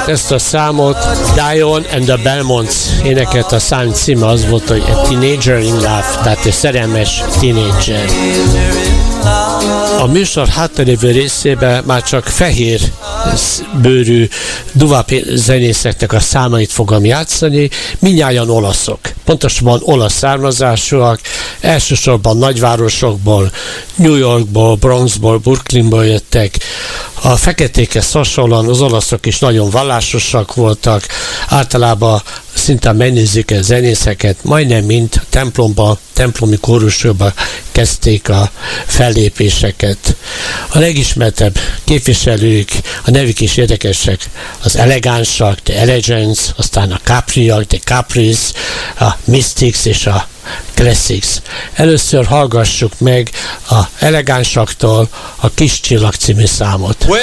ezt a számot Dion and the Belmonts énekelt, a szám címe az volt, hogy A Teenager in Love, tehát egy szerelmes tínédzser. A műsor hátralévő részében már csak fehér bőrű duvap zenészeknek a számait fogom játszani, mindnyájan olaszok. Pontosabban olasz származásúak, elsősorban nagyvárosokból, New Yorkból, Bronxból, Brooklynból jöttek. A feketékhez hasonlóan az olaszok is nagyon vallásosak voltak, általában szinte megnézik a zenészeket, majdnem mint templomi kórusokba kezdték a fellépéseket. A legismertebb képviselők, a nevük is érdekesek, az elegánsak, The Elegants, aztán a Capriak, The Capris, a Mystics és a Classics. Először hallgassuk meg a elegánsaktól a Kis Csillag című számot.